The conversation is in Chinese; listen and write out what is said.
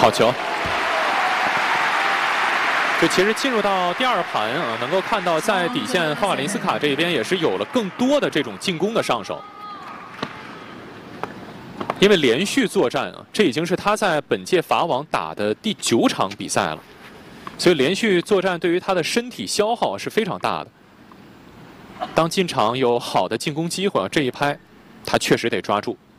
好球。就其实进入到第2盘啊，能够看到在底线霍瓦林斯卡这边也是有了更多的这种进攻的上手。因为连续作战啊，这已经是他在本届法网打的第9场比赛了，所以连续作战对于他的身体消耗是非常大的。当进场有好的进攻机会，这一拍他确实得抓住。